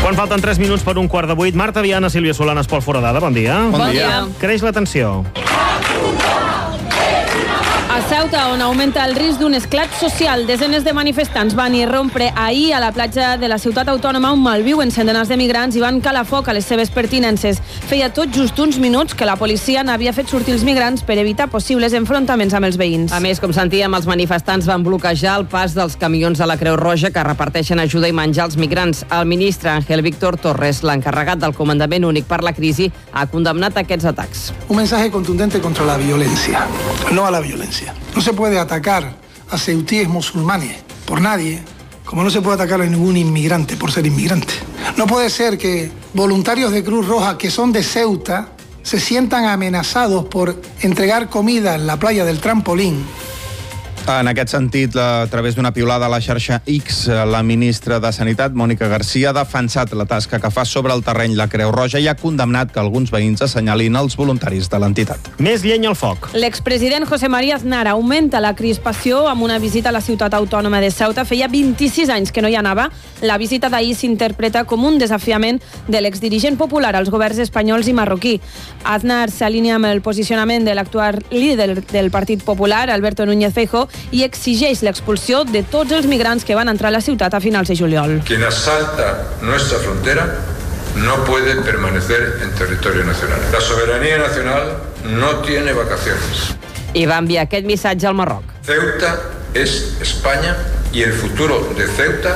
Quan falten 3 minuts per 7:15, Marta Viana, Sílvia Solanas, Pol Foradada, bon dia. Bon dia. Creix la tensió. A Ceuta, on augmenta el risc d'un esclat social, desenes de manifestants van irrompre ahir a la platja de la ciutat autònoma on malviuen centenars de migrants i van calar foc a les seves pertinences. Feia tot just uns minuts que la policia n'havia fet sortir els migrants per evitar possibles enfrontaments amb els veïns. A més, com sentíem, els manifestants van bloquejar el pas dels camions de la Creu Roja que reparteixen ajuda i menjar als migrants. El ministre Ángel Víctor Torres, l'encarregat del Comandament Únic per la Crisi, ha condemnat aquests atacs. Un mensaje contundente contra la violencia, no a la violencia. No se puede atacar a ceutíes musulmanes por nadie, como no se puede atacar a ningún inmigrante por ser inmigrante. No puede ser que voluntarios de Cruz Roja que son de Ceuta se sientan amenazados por entregar comida en la playa del Trampolín. En aquest sentit, a través d'una piulada a la xarxa X, la ministra de Sanitat, Mònica Garcia, ha defensat la tasca que fa sobre el terreny la Creu Roja i ha condemnat que alguns veïns assenyalin els voluntaris de l'entitat. Més llenya al foc. L'expresident José María Aznar augmenta la crispació amb una visita a la ciutat autònoma de Ceuta. Feia 26 anys que no hi anava. La visita d'ahir s'interpreta com un desafiament de l'exdirigent popular als governs espanyols i marroquí. Aznar s'alinea amb el posicionament de l'actual líder del Partit Popular, Alberto Núñez Feijóo, i exigeix l'expulsió de tots els migrants que van entrar a la ciutat a finals de juliol. Quien asalta nuestra frontera no puede permanecer en territorio nacional. La soberanía nacional no tiene vacaciones. I va enviar aquest missatge al Marroc. Ceuta es España y el futuro de Ceuta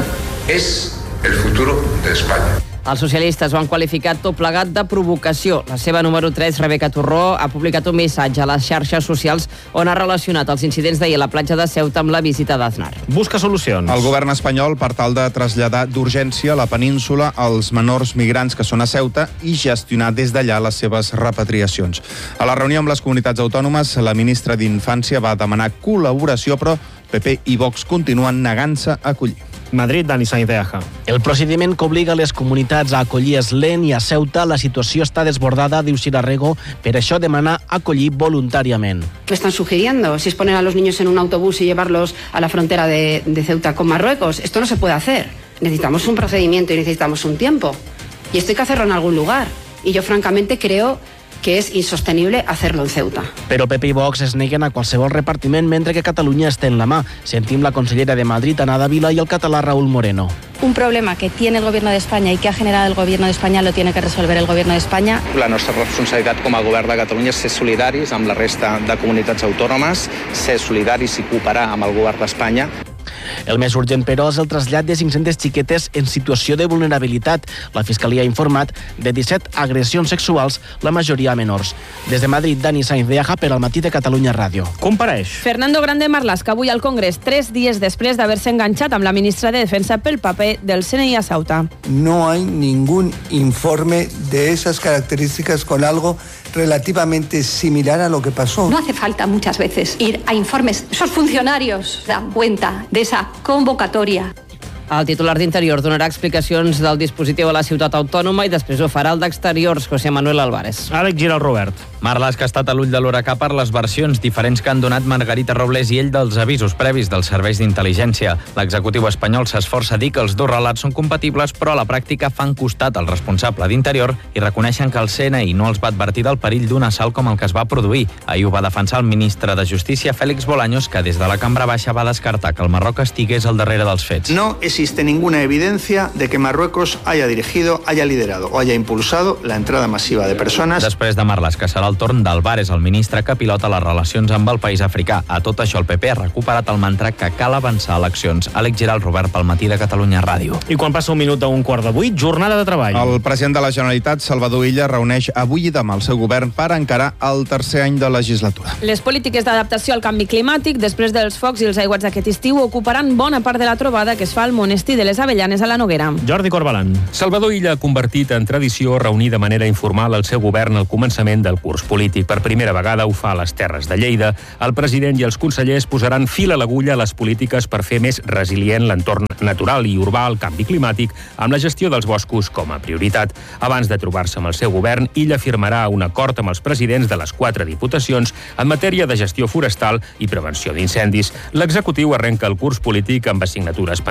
es el futuro de España. Els socialistes ho han qualificat tot plegat de provocació. La seva número 3, Rebeca Turró, ha publicat un missatge a les xarxes socials on ha relacionat els incidents d'ahir a la platja de Ceuta amb la visita d'Aznar. Busca solucions. El govern espanyol, per tal de traslladar d'urgència a la península els menors migrants que són a Ceuta i gestionar des d'allà les seves repatriacions. A la reunió amb les comunitats autònomes, la ministra d'Infància va demanar col·laboració, però PP i Vox continuen negant-se a acollir. Madrid, Dani Sainz de Aja. El procediment que obliga les comunitats a acollir és lent i a Ceuta la situació està desbordada, diu Sirarrego, per això demana acollir voluntàriament. ¿Qué están sugiriendo? Si es poner a los niños en un autobús y llevarlos a la frontera de Ceuta con Marruecos. Esto no se puede hacer. Necesitamos un procedimiento y necesitamos un tiempo. Y esto hay que hacerlo en algún lugar. Y yo francamente creo que és insostenible hacerlo en Ceuta. Però PP i Vox es neguen a qualsevol repartiment mentre que Catalunya està en la mà. Sentim la consellera de Madrid, Ana Dávila, i el català Raúl Moreno. Un problema que tiene el gobierno de España y que ha generado el gobierno de España lo tiene que resolver el gobierno de España. La nostra responsabilitat com a govern de Catalunya és ser solidaris amb la resta de comunitats autònomes, ser solidaris i cooperar amb el govern d'Espanya. El més urgent, però, és el trasllat de 500 xiquetes en situació de vulnerabilitat. La Fiscalia ha informat de 17 agressions sexuals, la majoria a menors. Des de Madrid, Dani Sainz de Aja per al Matí de Catalunya Ràdio. Compareix. Fernando Grande Marlaska, avui al Congrés, 3 dies després d'haver-se enganxat amb la ministra de Defensa pel paper del CNI a Ceuta. No hay ningún informe de esas características con algo relativamente similar a lo que pasó. No hace falta muchas veces ir a informes. Esos funcionarios dan cuenta de esa convocatoria. El titular d'Interior donarà explicacions del dispositiu a la ciutat autònoma i després ho farà el d'Exteriors, José Manuel Álvarez. Àlex Giral Robert. Marlaska ha estat a l'ull de l'huracà per les versions diferents que han donat Margarita Robles i ell dels avisos previs dels serveis d'intel·ligència. L'executiu espanyol s'esforça a dir que els dos relats són compatibles, però a la pràctica fan costat al responsable d'Interior i reconeixen que el CNI no els va advertir del perill d'un assalt com el que es va produir. Ahir ho va defensar el ministre de Justícia, Félix Bolaños, que des de la Cambra Baixa va descartar que el Marroc estigués al darrere dels fets. No existe ninguna evidencia de que Marruecos haya dirigido, haya liderado o haya impulsado la entrada masiva de personas. Després de Marlaska serà el torn d'Álvarez, el ministre que pilota les relacions amb el país africà. A tot això, el PP ha recuperat el mantra que cal avançar a eleccions. Àlex Giral Robert pel Matí de Catalunya Ràdio. I quan passa un minut a 7:15, jornada de treball. El president de la Generalitat, Salvador Illa, reuneix avui i demà el seu govern per encarar el tercer any de legislatura. Les polítiques d'adaptació al canvi climàtic, després dels focs i els aiguats d'aquest estiu, ocuparan bona part de la trobada que es fa al monestir de les Avellanes a la Noguera. Jordi Corbalan. Salvador Illa ha convertit en tradició reunir de manera informal el seu govern al començament del curs polític. Per primera vegada ho fa a les Terres de Lleida. El president i els consellers posaran fil a l'agulla a les polítiques per fer més resilient l'entorn natural i urbà al canvi climàtic, amb la gestió dels boscos com a prioritat. Abans de trobar-se amb el seu govern, Illa firmarà un acord amb els presidents de les 4 diputacions en matèria de gestió forestal i prevenció d'incendis. L'executiu arrenca el curs polític amb assignatures pendents com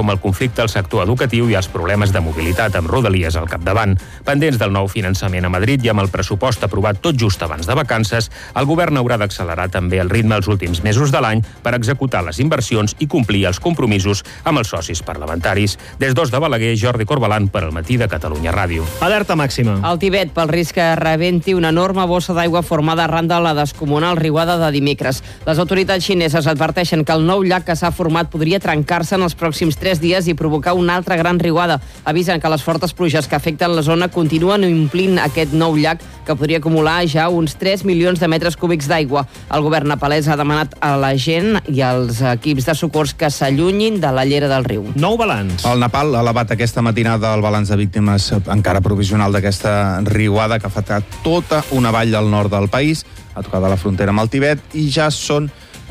com el conflicte al sector educatiu i els problemes de mobilitat amb Rodalies al capdavant. Pendents del nou finançament a Madrid i amb el pressupost aprovat tot just abans de vacances, el govern haurà d'accelerar també el ritme els últims mesos de l'any per executar les inversions i complir els compromisos amb els socis parlamentaris. Des d'Os de Balaguer, Jordi Corbalan per al Matí de Catalunya Ràdio. Alerta màxima. Al Tibet, pel risc que rebenti una enorme bossa d'aigua formada arran de la descomunal riuada de dimecres. Les autoritats xineses adverteixen que el nou llac que s'ha format podria trencar-se en els pròxims 3 dies i provocar una altra gran riuada. Avisen que les fortes pluges que afecten la zona continuen omplint aquest nou llac, que podria acumular ja uns 3 milions de metres cúbics d'aigua. El govern nepalès ha demanat a la gent i als equips de socors que s'allunyin de la llera del riu. Nou balanç. El Nepal ha elevat aquesta matinada el balanç de víctimes encara provisional d'aquesta riuada que ha afectat tota una vall del nord del país, ha tocat a la frontera amb el Tibet, i ja són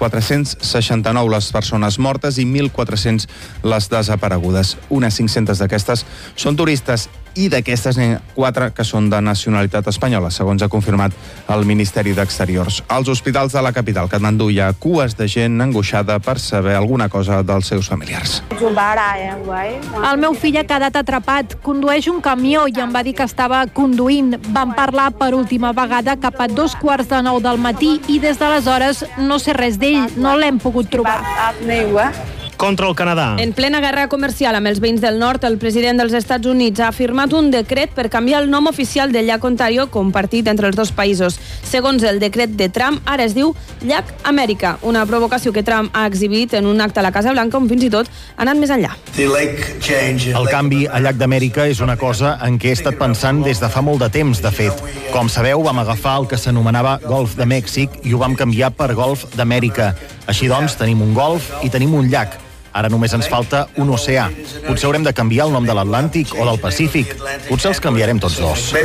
469 les persones mortes i 1.400 les desaparegudes. Unes 500 d'aquestes són turistes i d'aquestes n'hi ha 4 que són de nacionalitat espanyola, segons ha confirmat el Ministeri d'Exteriors. Als hospitals de la capital, Katmandú, hi ha cues de gent angoixada per saber alguna cosa dels seus familiars. El meu fill ha quedat atrapat. Condueix un camió i em va dir que estava conduint. Vam parlar per última vegada cap a 8:45 del matí i des d'aleshores no sé res d'ell. No l'hem pogut trobar. Contra el Canadà. En plena guerra comercial amb els veïns del nord, el president dels Estats Units ha firmat un decret per canviar el nom oficial del llac Ontario compartit entre els dos països. Segons el decret de Trump, ara es diu Llac Amèrica, una provocació que Trump ha exhibit en un acte a la Casa Blanca on fins i tot ha anat més enllà. El canvi a Llac d'Amèrica és una cosa en què he estat pensant des de fa molt de temps, de fet. Com sabeu, vam agafar el que s'anomenava Golf de Mèxic i ho vam canviar per Golf d'Amèrica. Així doncs, tenim un golf i tenim un llac. Ara només ens falta un oceà. Potser haurem de canviar el nom de l'Atlàntic o del Pacífic. Potser els canviarem tots dos.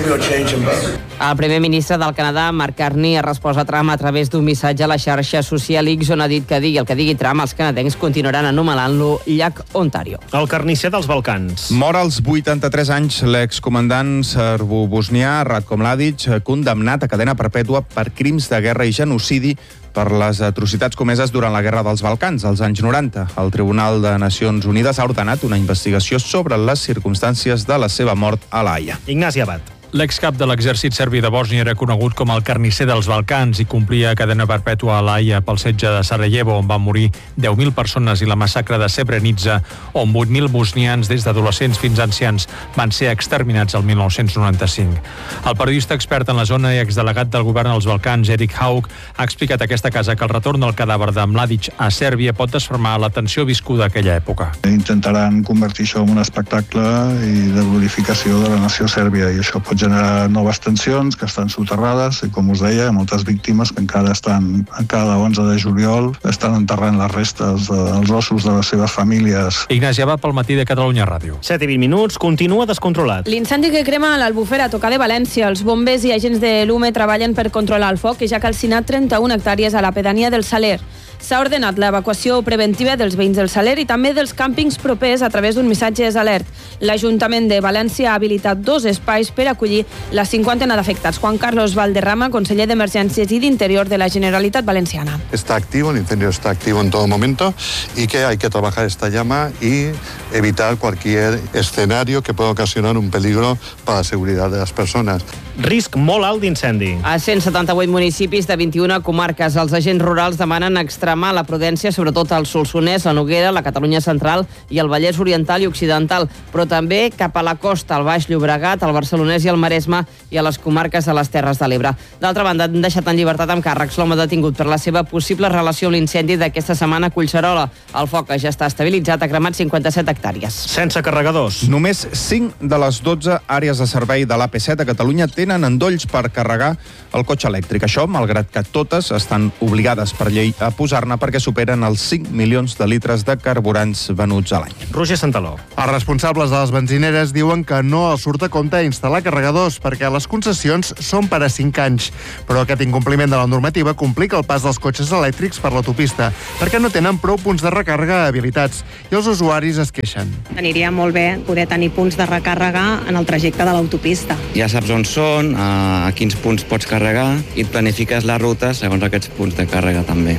El primer ministre del Canadà, Mark Carney, ha respost a Trump a través d'un missatge a la xarxa social X on ha dit que digui el que digui Trump, els canadencs continuaran anomenant-lo Llac Ontario. El carnisser dels Balcans. Mor als 83 anys l'excomandant serbo-bosnià Ratko Mladic, condemnat a cadena perpètua per crims de guerra i genocidi per les atrocitats comeses durant la Guerra dels Balcans, als anys 90. El Tribunal de Nacions Unides ha ordenat una investigació sobre les circumstàncies de la seva mort a La Haia. Ignasi Abad. L'excap de l'exèrcit serbi de Bòsnia era conegut com el carnisser dels Balcans i complia cadena perpètua a La Haia pel setge de Sarajevo, on van morir 10.000 persones, i la massacre de Srebrenica, on 8.000 bosnians, des d'adolescents fins a ancians, van ser exterminats el 1995. El periodista expert en la zona i exdelegat del govern als Balcans, Erik Haug, ha explicat a aquesta casa que el retorn del cadàver de Mladic a Sèrbia pot desfermar la tensió viscuda a aquella època. Intentaran convertir això en un espectacle i de glorificació de la nació sèrbia, i això pot generar noves tensions que estan soterrades i, com us deia, moltes víctimes que encara estan, cada 11 de juliol, estan enterrant les restes dels ossos de les seves famílies. Ignasi Abad pel Matí de Catalunya Ràdio. 7:20, continua descontrolat. L'incendi que crema a l'Albufera a tocar de València. Els bombers i agents de l'UME treballen per controlar el foc, que ja ha calcinat 31 hectàrees a la pedania del Saler. S'ha ordenat l'evacuació preventiva dels veïns del Saler i també dels càmpings propers a través d'un missatge d'alert. L'Ajuntament de València ha habilitat 2 espais per acollir la 50 d'afectats. Juan Carlos Valderrama, conseller d'Emergències i d'Interior de la Generalitat Valenciana. Está activo, el incendio está activo en todo momento y que hay que trabajar esta llama y evitar cualquier escenario que pueda ocasionar un peligro para la seguridad de las personas. Risc molt alt d'incendi. A 178 municipis de 21 comarques, els agents rurals demanen extremar la prudència, sobretot al Solsonès, la Noguera, la Catalunya Central i el Vallès Oriental i Occidental, però també cap a la costa, al Baix Llobregat, al Barcelonès i al Maresme i a les comarques de les Terres de l'Ebre. D'altra banda, han deixat en llibertat amb càrrecs l'home detingut per la seva possible relació amb l'incendi d'aquesta setmana a Collserola. El foc ja està estabilitzat, ha cremat 57 hectàrees. Sense carregadors. Només 5 de les 12 àrees de servei de l'AP7 a Catalunya tenen endolls per carregar el cotxe elèctric. Això, malgrat que totes estan obligades per llei a posar-ne perquè superen els 5 milions de litres de carburants venuts a l'any. Roger Santaló. Els responsables de les benzineres diuen que no els surt a compte instal·lar carregadors perquè les concessions són per a 5 anys. Però aquest incompliment de la normativa complica el pas dels cotxes elèctrics per l'autopista perquè no tenen prou punts de recàrrega habilitats i els usuaris es queixen. Aniria molt bé poder tenir punts de recàrrega en el trajecte de l'autopista. Ja saps on són, a quins punts pots carregar i et planifiques la ruta segons aquests punts de càrrega també. Home, ja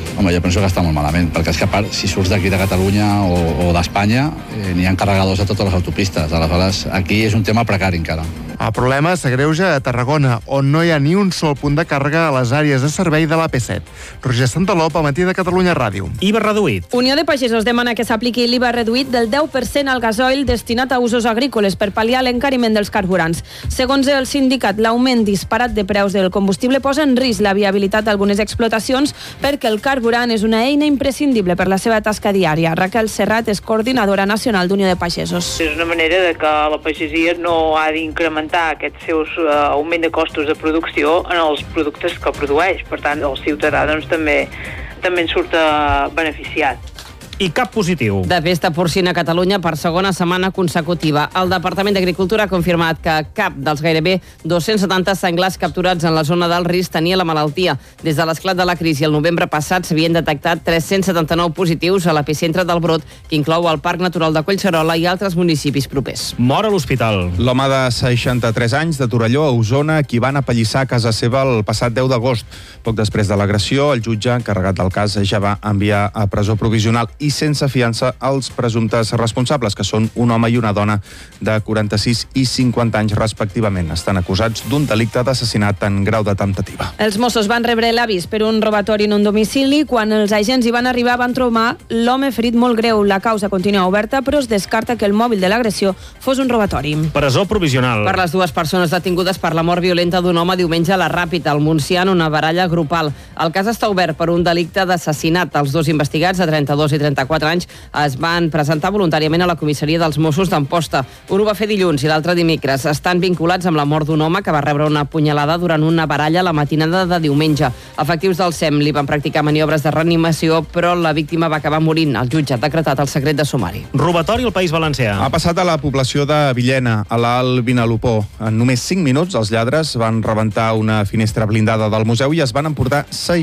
penso que està molt malament, perquè és que a part, si surts d'aquí de Catalunya o d'Espanya, n'hi ha carregadors a totes les autopistes. Aleshores, aquí és un tema precari encara. El problema s'agreuja a Tarragona, on no hi ha ni un sol punt de càrrega a les àrees de servei de l'AP7. Roger Santalop, al Matí de Catalunya Ràdio. IVA reduït. Unió de Pagesos demana que s'apliqui l'IVA reduït del 10% al gasoil destinat a usos agrícoles per pal·liar l'encariment dels carburants. Segons el sindicat, l'augment disparat de preus del combustible posa en risc la viabilitat d'algunes explotacions perquè el carburant és una eina imprescindible per la seva tasca diària. Raquel Serrat és coordinadora nacional d'Unió de Pagesos. És una manera de que la pagesia no ha d'incrementar aquests seus augment de costos de producció en els productes que produeix. Per tant, el ciutadà també en surt beneficiat. I cap positiu. De pesta porcina a Catalunya per segona setmana consecutiva. El Departament d'Agricultura ha confirmat que cap dels gairebé 270 senglars capturats en la zona del risc tenia la malaltia. Des de l'esclat de la crisi el novembre passat s'havien detectat 379 positius a l'epicentre del brot, que inclou el Parc Natural de Collserola i altres municipis propers. Mor a l'hospital. L'home de 63 anys de Torelló, a Osona, qui van apallissar a casa seva el passat 10 d'agost. Poc després de l'agressió, el jutge encarregat del cas ja va enviar a presó provisional i sense fiança als presumptes responsables, que són un home i una dona de 46 i 50 anys respectivament. Estan acusats d'un delicte d'assassinat en grau de temptativa. Els Mossos van rebre l'avís per un robatori en un domicili. Quan els agents hi van arribar van trobar l'home ferit molt greu. La causa continua oberta, però es descarta que el mòbil de l'agressió fos un robatori. Presó provisional. Per les dues persones detingudes per la mort violenta d'un home diumenge a la Ràpita, al Montsià, en una baralla grupal. El cas està obert per un delicte d'assassinat. Els dos investigats, de 32 i 34 anys, es van presentar voluntàriament a la comissaria dels Mossos d'Amposta. Un ho va fer dilluns i l'altre dimecres. Estan vinculats amb la mort d'un home que va rebre una punyalada durant una baralla la matinada de diumenge. Efectius del SEM li van practicar maniobres de reanimació, però la víctima va acabar morint. El jutge ha decretat el secret de sumari. Robatori al País Valencià. Ha passat a la població de Villena, a l'Alt Vinalopó. En només 5 minuts, els lladres van rebentar una finestra blindada del museu i es van emportar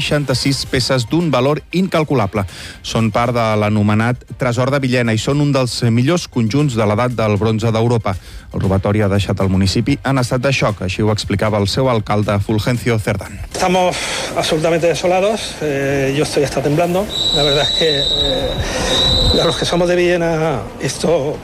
66 peces d'un valor incalculable. Són part de l'anomenat Tresor de Villena i són un dels millors conjunts de l'edat del bronze d'Europa. El robatori ha deixat el municipi en estat de xoc, així ho explicava el seu alcalde Fulgencio Cerdán. Estamos absolutamente desolados, yo estoy hasta temblando. La verdad es que a los que somos de Villena esto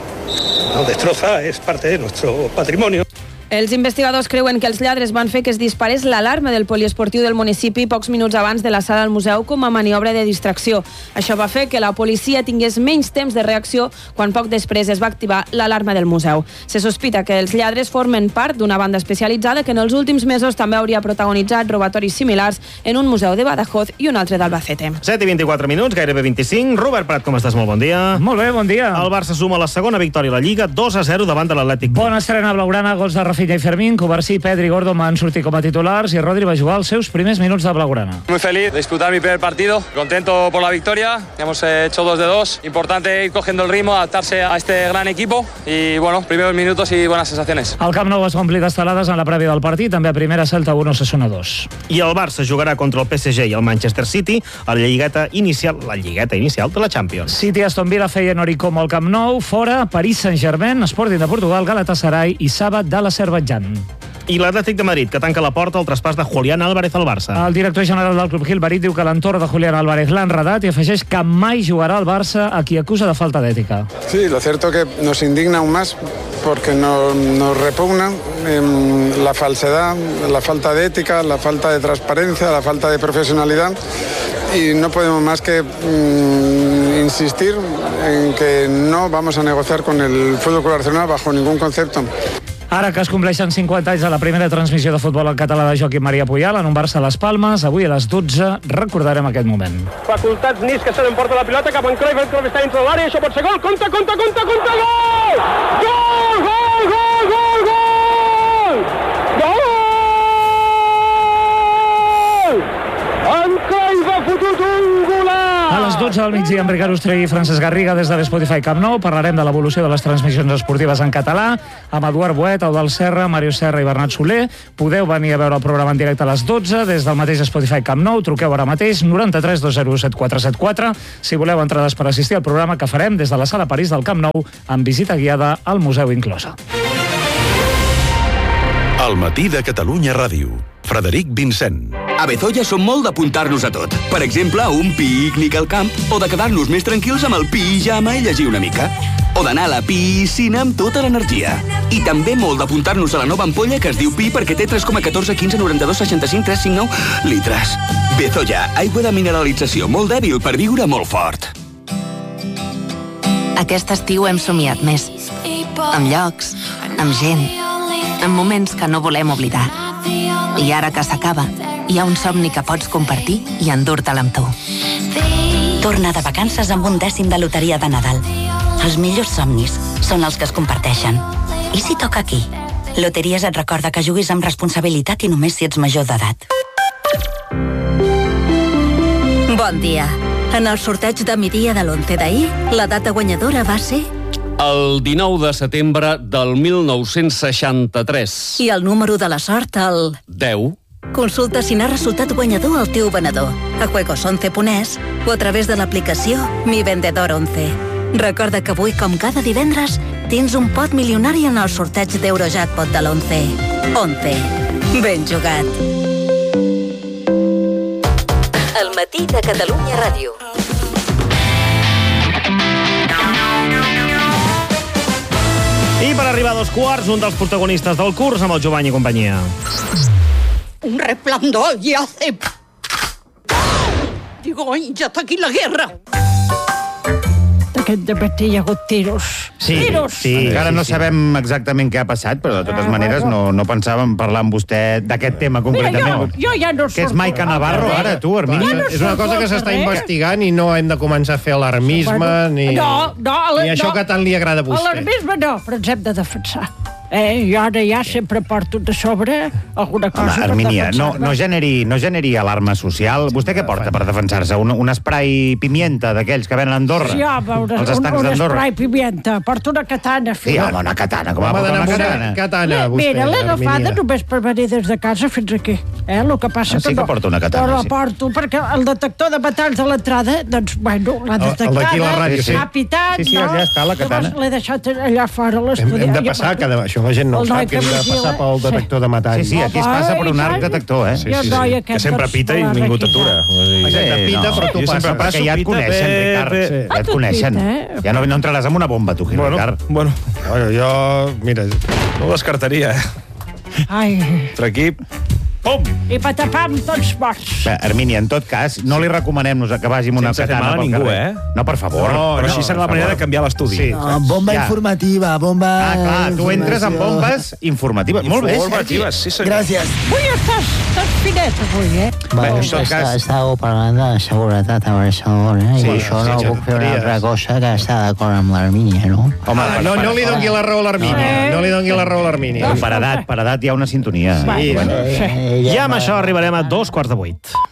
nos destroza, es parte de nuestro patrimonio. Els investigadors creuen que els lladres van fer que es disparés l'alarma del poliesportiu del municipi pocs minuts abans de la sala del museu com a maniobra de distracció. Això va fer que la policia tingués menys temps de reacció quan poc després es va activar l'alarma del museu. Se sospita que els lladres formen part d'una banda especialitzada que en els últims mesos també hauria protagonitzat robatoris similars en un museu de Badajoz i un altre d'Albacete. 7 i 24 minuts, gairebé 25. Robert Prat, com estàs? Molt bon dia. Molt bé, bon dia. El Barça suma la segona victòria a la Lliga, 2-0 davant de l'Atlètic. Bona estrena blaugrana, gols de Rafinha i Fermín, Covarsí, Pedri i Gordon van sortir com a titulars i Rodri va jugar els seus primers minuts de blaugrana. Muy feliz de disputar mi primer partido, contento por la victoria, hemos hecho 2 de 2, importante ir cogiendo el ritmo, adaptarse a este gran equipo y bueno, primeros minutos y buenas sensaciones. El Camp Nou es va omplir d'estelades en la prèvia del partit, també a primera Celta 1, Osasuna 2. I el Barça jugarà contra el PSG i el Manchester City a la lligueta inicial de la Champions. City, Aston Villa, Feyenoord i Como al Camp Nou, fora París Saint-Germain, Sporting de Portugal, Galatasaray i Saba de l'Azerbaidjan. I l'Atlètic de Madrid, que tanca la porta al traspàs de Julián Álvarez al Barça. El director general del club Gilbarit diu que l'entorn de Julián Álvarez l'ha enredat i afegeix que mai jugarà al Barça a qui acusa de falta d'ética. Sí, lo cierto que nos indigna aún más porque nos repugna la falsedad, la falta de ética, la falta de transparencia, la falta de profesionalidad y no podemos más que insistir en que no vamos a negociar con el Fútbol Club Barcelona bajo ningún concepto. Ara que es compleixen 50 anys de la primera transmissió de futbol en català de Joaquim Maria Puyal en un Barça a les Palmes, avui a les 12 recordarem aquest moment. Facultats Nis, que se l'emporta la pilota cap en Cruyff, el Cruyff està dintre de l'àrea, això pot ser gol, compte, gol! En Cruyff ha fotut un golat! A les 12 del migdia, amb Ricard Ostrell i Francesc Garriga des de Spotify Camp Nou parlarem de l'evolució de les transmissions esportives en català amb Eduard Boet, Eudald Serra, Mario Serra i Bernat Soler. Podeu venir a veure el programa en directe a les 12 des del mateix Spotify Camp Nou. Truqueu ara mateix 93 201 7474 si voleu entrades per assistir al programa que farem des de la Sala París del Camp Nou amb visita guiada al museu inclosa. El matí de Catalunya Ràdio. Frederic Vincent. A Bezoya som molt d'apuntar-nos a tot. Per exemple, a un pícnic al camp o de quedar-nos més tranquils amb el pijama i llegir una mica. O d'anar a la piscina amb tota l'energia. I també molt d'apuntar-nos a la nova ampolla que es diu Pi perquè té 3,14, 15, 92, 65, 359 litres. Bezoya, aigua de mineralització molt dèbil per viure molt fort. Aquest estiu hem somiat més. Amb llocs, amb gent, amb moments que no volem oblidar. I ara que s'acaba, hi ha un somni que pots compartir i endur-te'l amb tu. Torna de vacances amb un dècim de loteria de Nadal. Els millors somnis són els que es comparteixen. I si toca aquí? Loteries et recorda que juguis amb responsabilitat i només si ets major d'edat. Bon dia. En el sorteig de migdia de l'11 d'ahir, la data guanyadora va ser... El 19 de setembre del 1963. I el número de la sort, el... 10. Consulta si n'ha resultat guanyador el teu venedor a juegos11.es o a través de l'aplicació Mi Vendedor 11. Recorda que avui, com cada divendres, tens un pot milionari en el sorteig d'Eurojackpot de l'11. 11. Ben jugat. El matí de Catalunya Ràdio. I per arribar a 2:15, un dels protagonistes del curs amb el Jovany i companyia. Un resplandor y hace... Digo, ya está aquí la guerra. Aquest dematí hi ha hagut tiros. Sí, encara no sabem exactament què ha passat, però de totes maneres no pensàvem parlar amb vostè d'aquest tema concretament. Jo ja no que és Maica Navarro, ara, tu, Hermínia. Ja no és una cosa que s'està investigant i no hem de començar a fer alarmisme, ni això que tant li agrada a vostè. Alarmisme no, però ens hem de defensar. I ara ja sempre porto de sobre alguna cosa. Home, Hermínia, per no generi alarma social. Vostè què porta per defensar-se? Un spray pimienta d'aquells que venen a Andorra? Sí, home, un spray pimienta. Porto una katana. Sí, home, una katana. Com va d'anar una katana, vostè? Mira, l'he agafada només per venir des de casa fins aquí. El que passa sí que porta una katana, no la porto perquè el detector de metalls a l'entrada, doncs, bueno, l'ha detectada. El d'aquí la ràdio, sí. Ha pitat, sí, ja està, la katana. L'he deixat allà fora a l'estudi. Hem de passar això la gent no ho sap, que hem de passar pel detector de metalls. Sí, aquí es passa per un arc detector, eh? Que sempre pita i ningú t'atura. Sempre pita, però tu passes. Perquè ja et coneixen, Ricard. Ja et coneixen. Ja no entraràs amb una bomba, tu, Ricard. Bueno, jo, mira, no ho descartaria, Ai. Entre aquí... Pum! I patapam, tots morts. Hermínia, en tot cas, no li recomanem que vagi amb una katana pel carrer. No, per favor. Però així serà la manera de canviar l'estudi. Bomba informativa, bomba... Ah, clar, tu entres amb bombes informatives. Molt bé, informatives, sí, senyor. Gràcies. Avui estàs finet, avui, Bueno, estàveu parlant de seguretat a Barcelona, i això no puc fer una altra cosa que estar d'acord amb l'Hermínia, no? Home, no li doni la raó a l'Hermínia. No li doni la raó a l'Hermínia. Per edat hi ha una sintonia. I amb això arribarem a 7:45.